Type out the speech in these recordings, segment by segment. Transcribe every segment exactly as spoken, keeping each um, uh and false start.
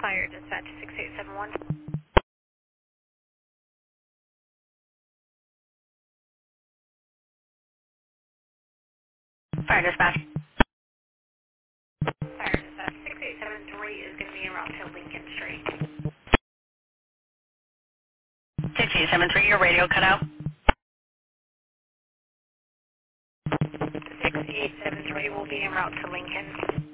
Fire dispatch six eight seven one. Fire dispatch. Fire dispatch six eight seven three is going to be en route to Lincoln Street. six eight seven three, your radio cut out. six eight seven three will be en route to Lincoln.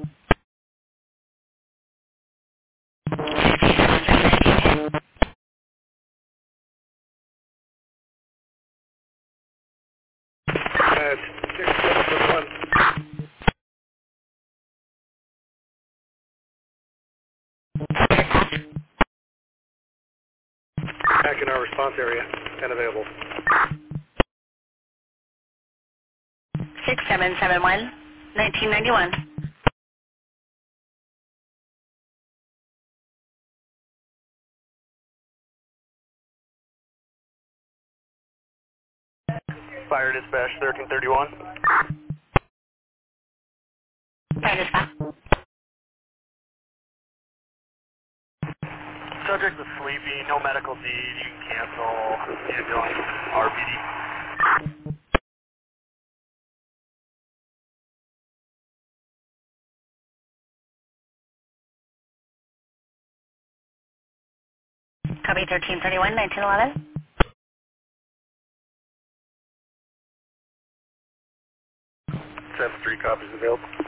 Uh, six seven one. Back in our response area and available. six seven seven one, nineteen ninety-one. Fire dispatch thirteen thirty-one. Fire dispatch. Subject was sleepy, no medical need, you can cancel, ambulance, R P D. Copy thirteen thirty-one, nineteen eleven. seven three copies available.